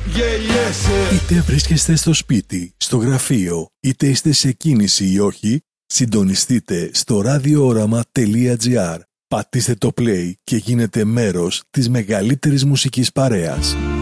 γελιέσαι. Είτε βρίσκεστε στο σπίτι, στο γραφείο, είτε είστε σε κίνηση ή όχι, συντονιστείτε στο radiooramaa.gr. Πατήστε το play και γίνετε μέρος της μεγαλύτερης μουσικής παρέας.